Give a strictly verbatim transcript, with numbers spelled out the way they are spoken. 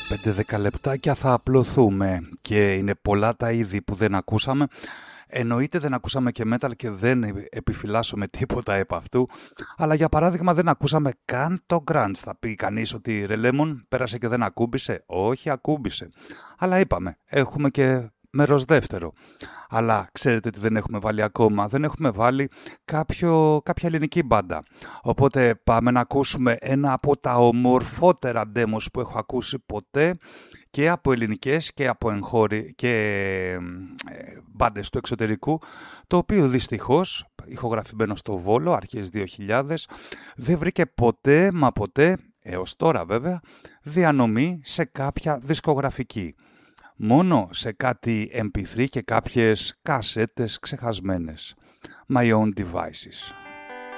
πέντε δέκα λεπτάκια θα απλωθούμε και είναι πολλά τα είδη που δεν ακούσαμε. Εννοείται δεν ακούσαμε και metal και δεν επιφυλάσσομαι τίποτα επ' αυτού. Αλλά για παράδειγμα δεν ακούσαμε καν το grunge. Θα πει κανείς ότι ρε Λέμον πέρασε και δεν ακούμπησε. Όχι, ακούμπησε. Αλλά είπαμε, έχουμε και μέρος δεύτερο. Αλλά ξέρετε τι δεν έχουμε βάλει ακόμα? Δεν έχουμε βάλει κάποιο, κάποια ελληνική μπάντα. Οπότε πάμε να ακούσουμε ένα από τα ομορφότερα demos που έχω ακούσει ποτέ, και από ελληνικές και από εγχώρι και ε, μπάντες του εξωτερικού, το οποίο δυστυχώς, ηχογραφημένο στο Βόλο αρχές δύο χιλιάδες, δεν βρήκε ποτέ μα ποτέ, έως τώρα βέβαια, διανομή σε κάποια δισκογραφική. Μόνο σε κάτι εμ πι θρι και κάποιες κασέτες ξεχασμένες. My Own Devices.